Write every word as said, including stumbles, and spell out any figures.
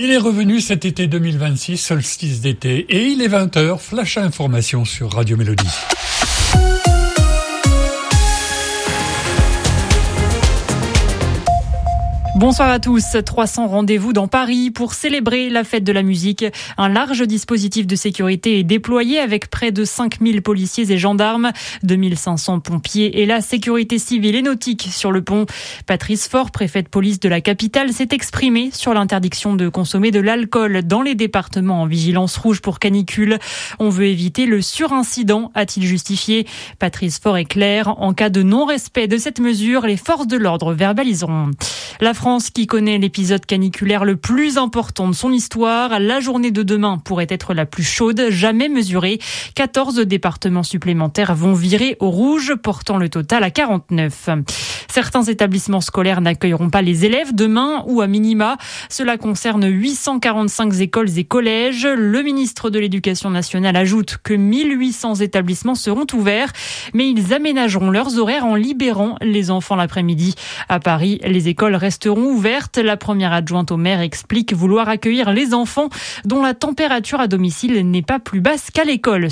Il est revenu cet été deux mille vingt-six, solstice d'été, et il est vingt heures, flash information sur Radio Mélodie. Bonsoir à tous. trois cents rendez-vous dans Paris pour célébrer la fête de la musique. Un large dispositif de sécurité est déployé avec près de cinq mille policiers et gendarmes, deux mille cinq cents pompiers et la sécurité civile et nautique sur le pont. Patrice Faure, préfet de police de la capitale, s'est exprimé sur l'interdiction de consommer de l'alcool dans les départements en vigilance rouge pour canicule. On veut éviter le surincident, a-t-il justifié. Patrice Faure est clair, en cas de non-respect de cette mesure, les forces de l'ordre verbaliseront. La France qui connaît l'épisode caniculaire le plus important de son histoire. La journée de demain pourrait être la plus chaude jamais mesurée. quatorze départements supplémentaires vont virer au rouge, portant le total à quarante-neuf. Certains établissements scolaires n'accueilleront pas les élèves demain ou à minima. Cela concerne huit cent quarante-cinq écoles et collèges. Le ministre de l'Éducation nationale ajoute que mille huit cents établissements seront ouverts, mais ils aménageront leurs horaires en libérant les enfants l'après-midi. À Paris, les écoles resteront ouvertes. La première adjointe au maire explique vouloir accueillir les enfants dont la température à domicile n'est pas plus basse qu'à l'école.